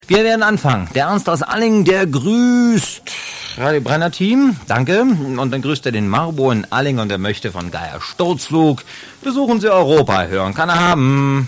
Wir werden anfangen. Der Ernst aus Allingen, der grüßt. Radio Brenner Team, danke. Und dann grüßt er den Marbo in Allingen und er möchte von Geier Sturzflug. Besuchen Sie Europa hören, kann er haben.